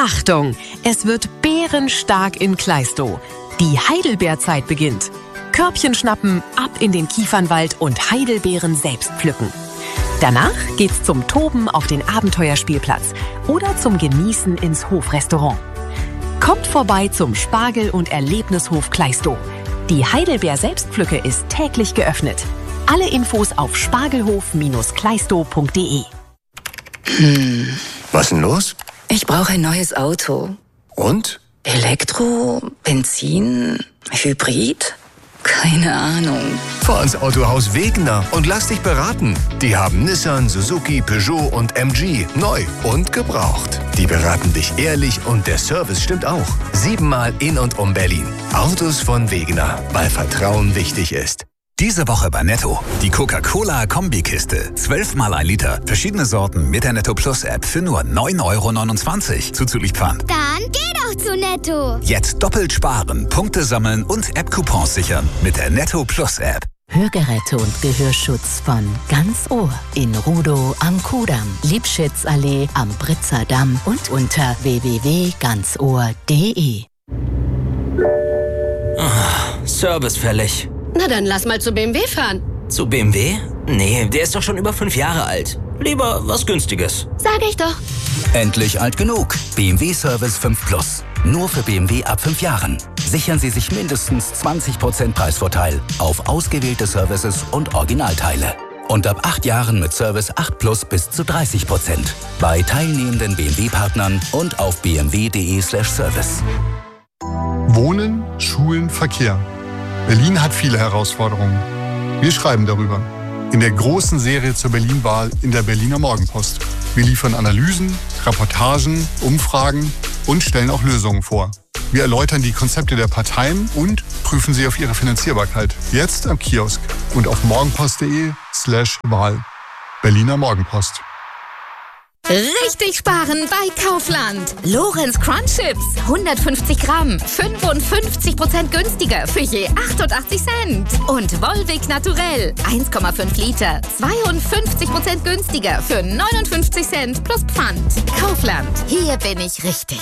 Achtung, es wird bärenstark in Klaistow. Die Heidelbeerzeit beginnt. Körbchen schnappen, ab in den Kiefernwald und Heidelbeeren selbst pflücken. Danach geht's zum Toben auf den Abenteuerspielplatz oder zum Genießen ins Hofrestaurant. Kommt vorbei zum Spargel- und Erlebnishof Klaistow. Die Heidelbeer-Selbstpflücke ist täglich geöffnet. Alle Infos auf spargelhof-klaistow.de. Was denn los? Ich brauche ein neues Auto. Und? Elektro, Benzin, Hybrid? Keine Ahnung. Fahr ins Autohaus Wegener und lass dich beraten. Die haben Nissan, Suzuki, Peugeot und MG. Neu und gebraucht. Die beraten dich ehrlich und der Service stimmt auch. 7-mal in und um Berlin. Autos von Wegener, weil Vertrauen wichtig ist. Diese Woche bei Netto. Die Coca-Cola-Kombikiste. 12-mal 1 Liter. Verschiedene Sorten mit der Netto Plus App für nur 9,29 € zuzüglich Pfand. Dann geh doch zu Netto. Jetzt doppelt sparen, Punkte sammeln und App-Coupons sichern mit der Netto Plus App. Hörgeräte und Gehörschutz von Ganz Ohr in Rudow am Kudamm, Liebschitzallee am Britzer Damm und unter www.ganzohr.de. Service fällig. Na dann lass mal zu BMW fahren. Zu BMW? Nee, der ist doch schon über 5 Jahre alt. Lieber was Günstiges. Sag ich doch. Endlich alt genug. BMW Service 5 Plus. Nur für BMW ab 5 Jahren. Sichern Sie sich mindestens 20% Preisvorteil auf ausgewählte Services und Originalteile. Und ab 8 Jahren mit Service 8 Plus bis zu 30%. Bei teilnehmenden BMW-Partnern und auf bmw.de/service. Wohnen, Schulen, Verkehr. Berlin hat viele Herausforderungen. Wir schreiben darüber. In der großen Serie zur Berlin-Wahl in der Berliner Morgenpost. Wir liefern Analysen, Reportagen, Umfragen und stellen auch Lösungen vor. Wir erläutern die Konzepte der Parteien und prüfen sie auf ihre Finanzierbarkeit. Jetzt am Kiosk und auf morgenpost.de/Wahl. Berliner Morgenpost. Richtig sparen bei Kaufland. Lorenz Crunch Chips, 150 Gramm, 55% günstiger für je 88 Cent. Und Volvic Naturell, 1,5 Liter, 52% günstiger für 59 Cent plus Pfand. Kaufland, hier bin ich richtig.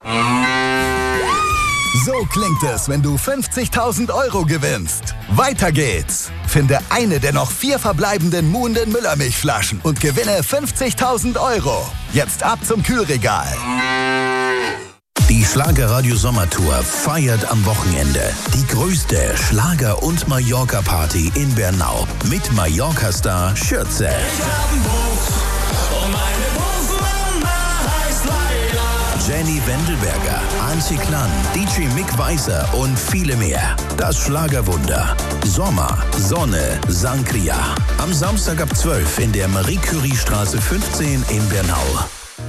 So klingt es, wenn du 50.000 € gewinnst. Weiter geht's. Finde eine der noch 4 verbleibenden Muhnden Müllermilchflaschen und gewinne 50.000 €. Jetzt ab zum Kühlregal. Die Schlagerradio Sommertour feiert am Wochenende die größte Schlager- und Mallorca-Party in Bernau mit Mallorca-Star Schürze. Jenny Wendelberger, Antje Klan, DJ Mick Weiser und viele mehr. Das Schlagerwunder. Sommer, Sonne, Sangria. Am Samstag ab 12 in der Marie-Curie-Straße 15 in Bernau.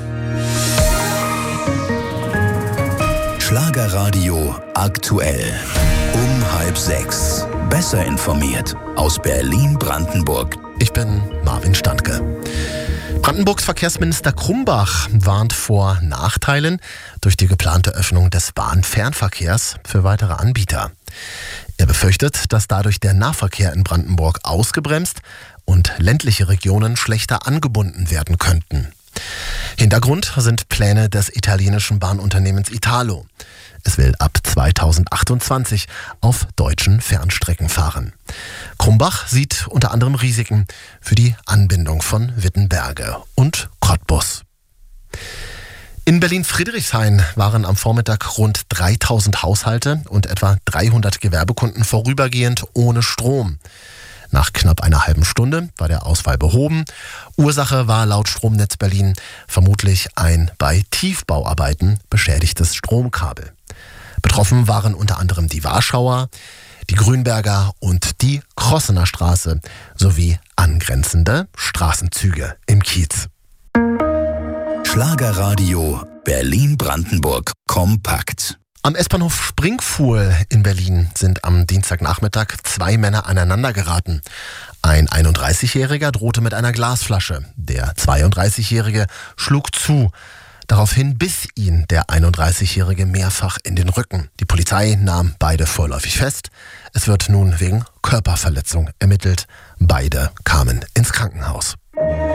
Schlagerradio aktuell. Um 5:30. Besser informiert aus Berlin-Brandenburg. Ich bin Marvin Standke. Brandenburgs Verkehrsminister Krumbach warnt vor Nachteilen durch die geplante Öffnung des Bahnfernverkehrs für weitere Anbieter. Er befürchtet, dass dadurch der Nahverkehr in Brandenburg ausgebremst und ländliche Regionen schlechter angebunden werden könnten. Hintergrund sind Pläne des italienischen Bahnunternehmens Italo. Es will ab 2028 auf deutschen Fernstrecken fahren. Krumbach sieht unter anderem Risiken für die Anbindung von Wittenberge und Cottbus. In Berlin-Friedrichshain waren am Vormittag rund 3.000 Haushalte und etwa 300 Gewerbekunden vorübergehend ohne Strom. Nach knapp einer halben Stunde war der Ausfall behoben. Ursache war laut Stromnetz Berlin vermutlich ein bei Tiefbauarbeiten beschädigtes Stromkabel. Betroffen waren unter anderem die Warschauer, die Grünberger und die Krossener Straße sowie angrenzende Straßenzüge im Kiez. Schlagerradio Berlin-Brandenburg kompakt. Am S-Bahnhof Springfuhl in Berlin sind am Dienstagnachmittag 2 Männer aneinander geraten. Ein 31-Jähriger drohte mit einer Glasflasche. Der 32-Jährige schlug zu. Daraufhin biss ihn der 31-Jährige mehrfach in den Rücken. Die Polizei nahm beide vorläufig fest. Es wird nun wegen Körperverletzung ermittelt. Beide kamen ins Krankenhaus.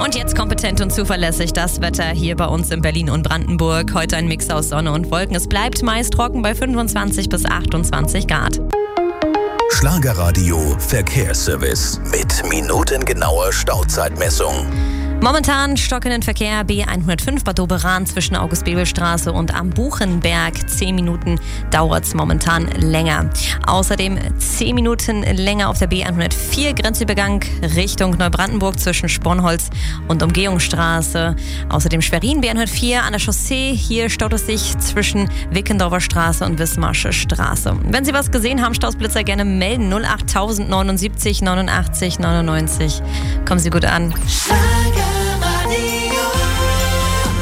Und jetzt kompetent und zuverlässig das Wetter hier bei uns in Berlin und Brandenburg. Heute ein Mix aus Sonne und Wolken. Es bleibt meist trocken bei 25 bis 28 Grad. Schlagerradio Verkehrsservice mit minutengenauer Stauzeitmessung. Momentan stockenden Verkehr B105 Bad Doberan zwischen August-Bebel-Straße und am Buchenberg. 10 Minuten dauert es momentan länger. Außerdem 10 Minuten länger auf der B104 Grenzübergang Richtung Neubrandenburg zwischen Sponholz und Umgehungsstraße. Außerdem Schwerin B104 an der Chaussee. Hier staut es sich zwischen Wickendorfer Straße und Wismarsche Straße. Wenn Sie was gesehen haben, Stausblitzer, gerne melden. 08000 79 89 99. Kommen Sie gut an.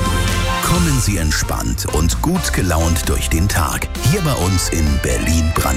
Kommen Sie entspannt und gut gelaunt durch den Tag. Hier bei uns in Berlin-Brandenburg.